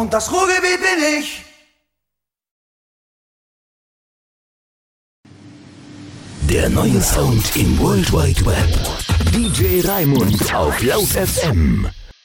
Und das Ruhrgebiet bin ich. Der neue Sound im World Wide Web. DJ Raimund auf Laut FM.